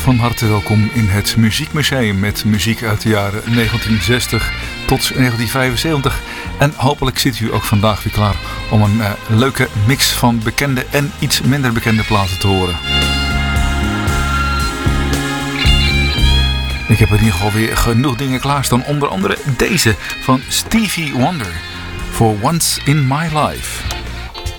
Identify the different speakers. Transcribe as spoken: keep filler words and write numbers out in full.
Speaker 1: van harte welkom in het Muziekmuseum met muziek uit de jaren negentien zestig tot negentien vijfenzeventig. En hopelijk zit u ook vandaag weer klaar om een uh, leuke mix van bekende en iets minder bekende platen te horen. Ik heb in ieder geval weer genoeg dingen klaarstaan, onder andere deze van Stevie Wonder, For Once in My Life.